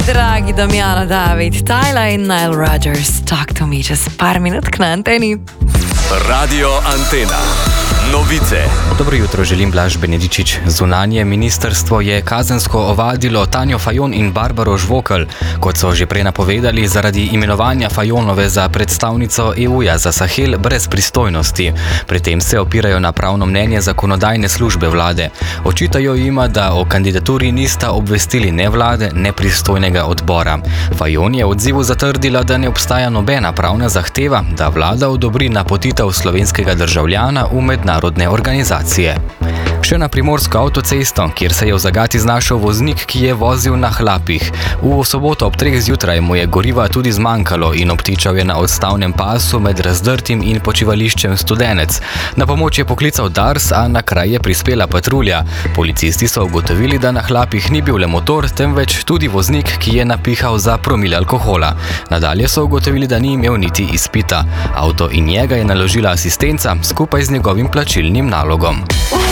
Dragi Damjana, David, Tyler in Nile Rodgers, talk to me čez par minutk na anteni. Radio Antena. Novice. Dobro jutro, želim Blaž Benedičič. Zunanje ministrstvo je kazensko ovadilo Tanjo Fajon in Barbaro Žvokelj, kot so že prej napovedali, zaradi imenovanja Fajonove za predstavnico EU-ja za Sahel brez pristojnosti. Pri tem se opirajo na pravno mnenje zakonodajne službe vlade. Očitajo jima, da o kandidaturi nista obvestili ne vlade, ne pristojnega odbora. Fajon je v odzivu zatrdila, da ne obstaja nobena pravna zahteva, da vlada odobri napotitev slovenskega državljana v mednarodne organizacije. Še na primorsko avtocesto, kjer se je v zagati znašel voznik, ki je vozil na hlapih. V soboto ob 3 zjutraj mu je goriva tudi zmanjkalo in obtičal je na odstavnem pasu med Razdrtim in počivališčem Studenec. Na pomoč je poklical Dars, a na kraj je prispela patrulja. Policisti so ugotovili, da na hlapih ni bil le motor, temveč tudi voznik, ki je napihal za promil alkohola. Nadalje so ugotovili, da ni imel niti izpita. Avto in njega je naložila asistenca skupaj z njegovim plačilnim nalogom.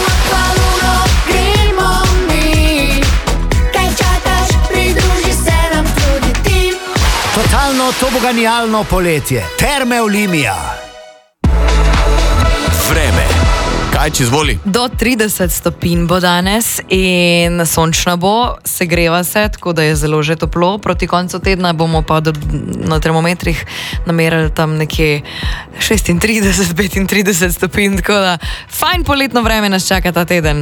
Totalno toboganijalno poletje. Terme Olimia. Vreme. Kaj če zvoli? Do 30 stopinj bo danes in sončno bo, segreva se, tako da je zelo že toplo. Proti koncu tedna bomo pa na termometrih namerili tam nekje 36-35 stopinj, tako da fajn poletno vreme nas čaka ta teden.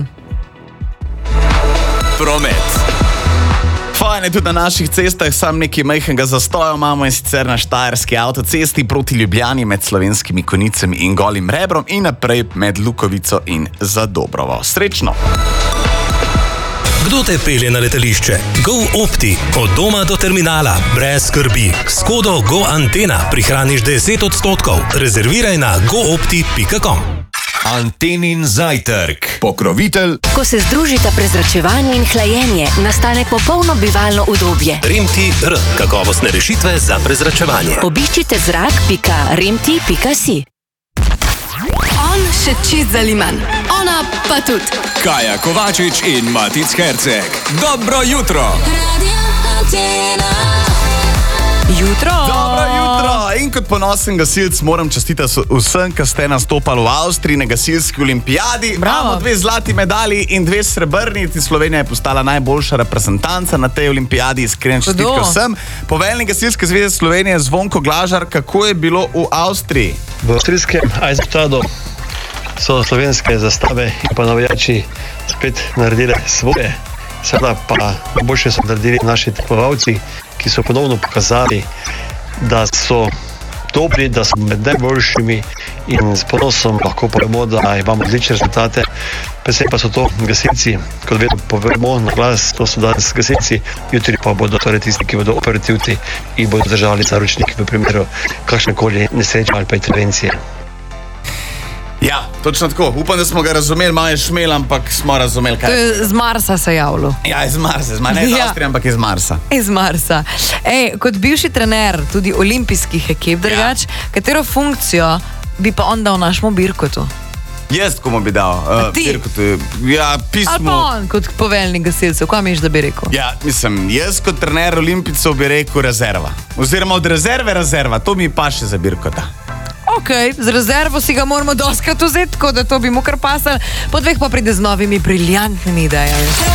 Promet. Fajn je tudi na naših cestah, sam nekaj majhnega zastoja imamo in sicer na Štajerski avtocesti proti Ljubljani med Slovenskimi Konjicami in Golim Rebrom in naprej med Lukovico in Zadobrovo. Srečno! Kdo te pelje na letališče? GoOpti. Od doma do terminala. Brez skrbi. S kodo GoAntena prihraniš 10%. Rezerviraj na goopti.com. Antenin zajtrk. Pokrovitelj. Ko se združita prezračevanje in hlajenje, nastane popolno bivalno udobje. Remti-R. Kakovostne rešitve za prezračevanje. Obiščite zrak.remti.si. On še čist zaliman. Ona pa tudi. Kaja Kovačič in Matic Herceg. Dobro jutro. Radio Antena. Jutro! Dobro jutro! In kot ponosen gasilc moram čestitati vsem, ki ste nastopali v Avstriji na gasilski olimpijadi. Bravo! Imamo 2 zlati medalji in 2 srebrni. Slovenija je postala najboljša reprezentanca na tej olimpijadi. Iskren čestitke vsem. Poveljnik Gasilske zveze Slovenije Zvonko Glažar, kako je bilo v Avstriji? V avstrijskem Eisenstadu so slovenske zastave in pa navijači spet naredili svoje. Seveda pa boljše so naredili naši tekmovalci, ki so ponovno pokazali, da so dobri, da so med najboljšimi in s ponosom lahko povemo, da imamo odlične rezultate. Predvsem pa so to gasilci, kot vedno povemo na glas, to so danes gasilci, jutri pa bodo torej tisti, ki bodo operativci in bodo držali zaročnik v primeru kakšnekoli nesreče ali pa intervencije. Ja, točno tako. Upam, da smo ga razumeli, malo je šmel, ampak smo razumeli, kaj To je z Marsa se javilo. Ja, iz Marsa, ne iz Avstrije, ampak iz Marsa. Iz Marsa. Kot bivši trener tudi olimpijskih ekip, drugač, katero funkcijo bi pa on dal našemu Birkotu? Jaz, komu bi dal? ti? Birkotu, ja, pismo. Ali pa on kot poveljnik gasilcev, kaj misliš, da bi rekel? Ja, mislim, jaz kot trener olimpijcev bi rekel rezerva. Oziroma od rezerva, to mi paše za Birkota. Ok, z rezervo si ga moramo doskrat vzeti, tako da to bi mu kar pasalo. Po 2 pa pride z novimi briljantnimi idejami.